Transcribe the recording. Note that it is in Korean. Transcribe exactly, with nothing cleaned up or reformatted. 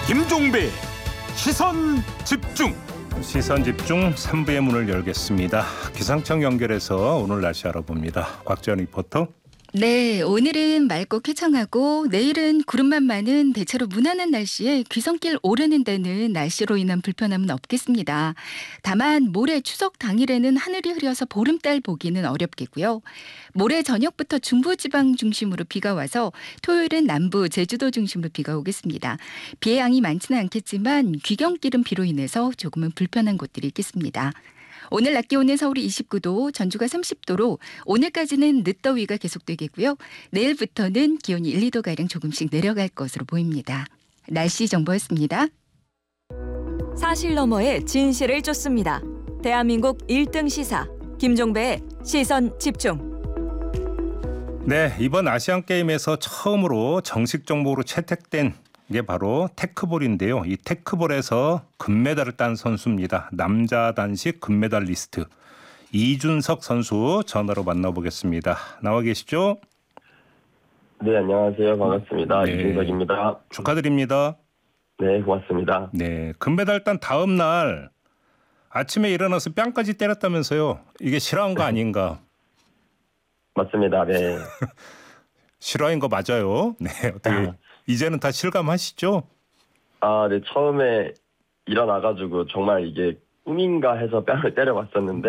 김종배 시선 집중. 시선 집중 삼 부의 문을 열겠습니다. 기상청 연결해서 오늘 날씨 알아봅니다. 곽지연 리포터. 네, 오늘은 맑고 쾌청하고 내일은 구름만 많은 대체로 무난한 날씨에 귀성길 오르는 데는 날씨로 인한 불편함은 없겠습니다. 다만 모레 추석 당일에는 하늘이 흐려서 보름달 보기는 어렵겠고요. 모레 저녁부터 중부지방 중심으로 비가 와서 토요일은 남부 제주도 중심으로 비가 오겠습니다. 비의 양이 많지는 않겠지만 귀경길은 비로 인해서 조금은 불편한 곳들이 있겠습니다. 오늘 낮 기온은 서울이 이십구 도, 전주가 삼십 도로 오늘까지는 늦더위가 계속되겠고요. 내일부터는 기온이 일, 이 도가량 조금씩 내려갈 것으로 보입니다. 날씨 정보였습니다. 사실 너머의 진실을 쫓습니다. 대한민국 일 등 시사 김종배의 시선 집중. 네, 이번 아시안게임에서 처음으로 정식 종목으로 채택된 이게 바로 테크볼인데요. 이 테크볼에서 금메달을 딴 선수입니다. 남자 단식 금메달리스트 이준석 선수 전화로 만나보겠습니다. 나와 계시죠? 네, 안녕하세요. 반갑습니다. 네. 이준석입니다. 축하드립니다. 네, 고맙습니다. 네, 금메달 딴 다음 날 아침에 일어나서 뺨까지 때렸다면서요. 이게 실화인 거 아닌가? 맞습니다. 네. 실화인 거 맞아요. 네, 어떻게 이제는 다 실감하시죠? 아, 네. 처음에 일어나가지고 정말 이게 꿈인가 해서 뺨을 때려봤었는데